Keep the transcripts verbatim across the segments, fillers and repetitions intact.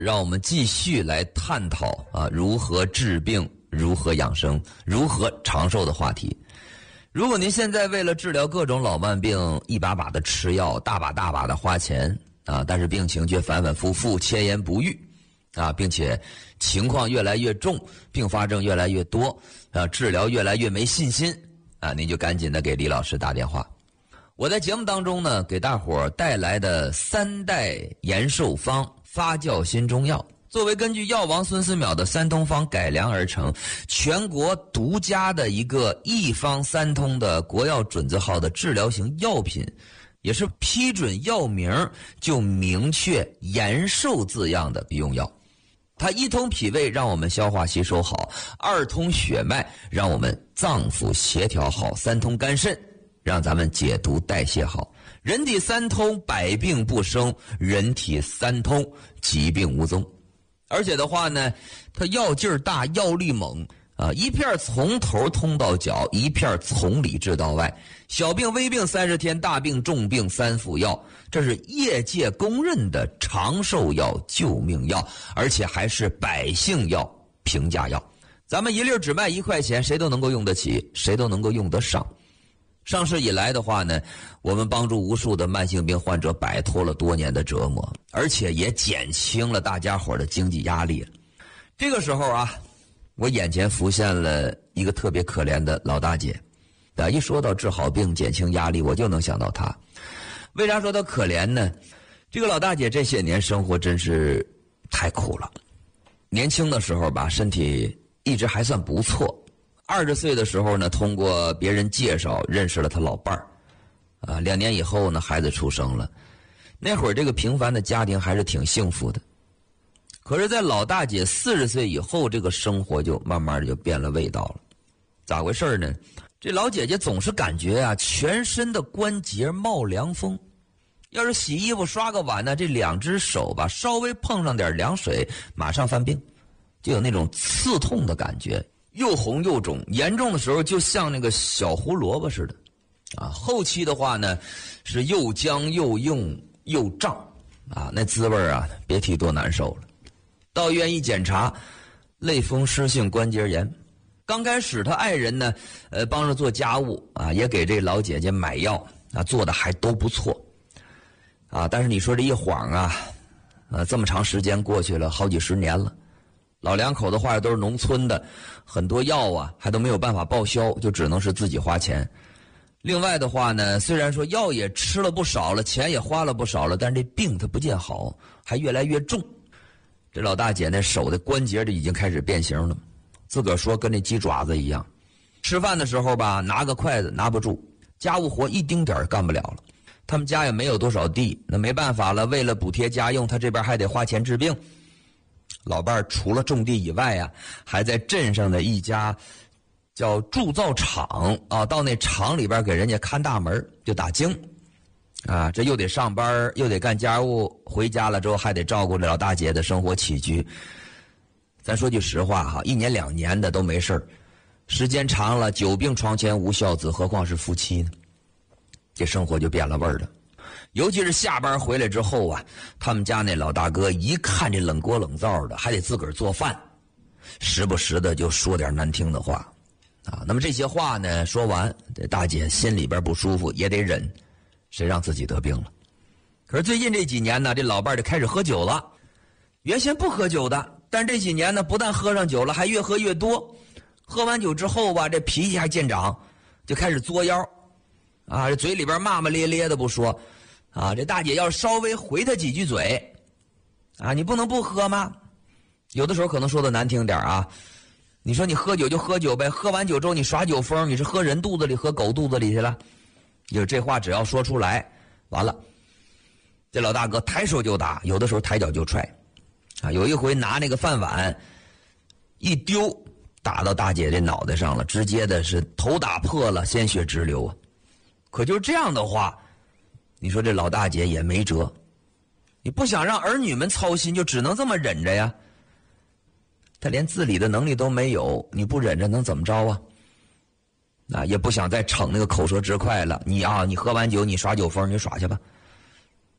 让我们继续来探讨啊如何治病、如何养生、如何长寿的话题。如果您现在为了治疗各种老慢病，一把把的吃药，大把大把的花钱啊，但是病情却反反复复、千言不愈啊，并且情况越来越重，并发症越来越多啊，治疗越来越没信心啊，您就赶紧的给李老师打电话。我在节目当中呢，给大伙儿带来的三代延寿方发酵新中药，作为根据药王孙思邈的三通方改良而成，全国独家的一个一方三通的国药准字号的治疗型药品，也是批准药名就明确延寿字样的用药。它一通脾胃让我们消化吸收好，二通血脉让我们脏腑协调好，三通肝肾让咱们解毒代谢好。人体三通，百病不生；人体三通，疾病无踪。而且的话呢，它药劲儿大，药力猛啊！一片从头通到脚，一片从里治到外。小病微病三十天，大病重病三服药，这是业界公认的长寿药、救命药，而且还是百姓药、平价药。咱们一粒只卖一块钱，谁都能够用得起，谁都能够用得上。上市以来的话呢，我们帮助无数的慢性病患者摆脱了多年的折磨，而且也减轻了大家伙的经济压力。这个时候啊，我眼前浮现了一个特别可怜的老大姐啊，一说到治好病、减轻压力，我就能想到她。为啥说她可怜呢？这个老大姐这些年生活真是太苦了。年轻的时候吧，身体一直还算不错。二十岁的时候呢，通过别人介绍认识了他老伴儿，啊，两年以后呢，孩子出生了。那会儿这个平凡的家庭还是挺幸福的。可是，在老大姐四十岁以后，这个生活就慢慢的就变了味道了。咋回事呢？这老姐姐总是感觉啊，全身的关节冒凉风。要是洗衣服、刷个碗呢，这两只手吧，稍微碰上点凉水，马上犯病，就有那种刺痛的感觉。又红又肿，严重的时候就像那个小胡萝卜似的，啊，后期的话呢，是又僵又硬又胀，啊，那滋味啊，别提多难受了。到医院一检查，类风湿性关节炎。刚开始他爱人呢，呃，帮着做家务啊，也给这老姐姐买药啊，做的还都不错，啊，但是你说这一晃啊，呃，这么长时间过去了，好几十年了。老两口的话都是农村的，很多药啊还都没有办法报销，就只能是自己花钱。另外的话呢，虽然说药也吃了不少了，钱也花了不少了，但是这病它不见好，还越来越重。这老大姐那手的关节这已经开始变形了，自个儿说跟那鸡爪子一样。吃饭的时候吧，拿个筷子拿不住，家务活一丁点儿干不了了。他们家也没有多少地，那没办法了，为了补贴家用，他这边还得花钱治病。老伴儿除了种地以外啊，还在镇上的一家叫铸造厂啊，到那厂里边给人家看大门，就打更啊，这又得上班又得干家务，回家了之后还得照顾老大姐的生活起居。咱说句实话哈，一年两年的都没事儿，时间长了，久病床前无孝子，何况是夫妻呢？这生活就变了味儿了。尤其是下班回来之后啊，他们家那老大哥一看这冷锅冷灶的，还得自个儿做饭，时不时的就说点难听的话啊。那么这些话呢说完，这大姐心里边不舒服也得忍，谁让自己得病了。可是最近这几年呢，这老伴儿就开始喝酒了，原先不喝酒的，但这几年呢，不但喝上酒了，还越喝越多。喝完酒之后吧，这脾气还见长，就开始作妖啊，这嘴里边骂骂咧咧的不说啊，这大姐要稍微回他几句嘴啊，你不能不喝吗？有的时候可能说的难听点啊，你说你喝酒就喝酒呗，喝完酒之后你耍酒疯，你是喝人肚子里喝狗肚子里去了？就这话只要说出来，完了，这老大哥抬手就打，有的时候抬脚就踹啊。有一回拿那个饭碗一丢，打到大姐这脑袋上了，直接的是头打破了，鲜血直流啊。可就这样的话，你说这老大姐也没辙，你不想让儿女们操心，就只能这么忍着呀。他连自理的能力都没有，你不忍着能怎么着啊？啊，也不想再逞那个口舌之快了。你啊，你喝完酒你耍酒疯，你耍去吧。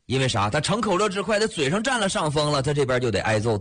因为啥？他逞口舌之快，他嘴上占了上风了，他这边就得挨揍。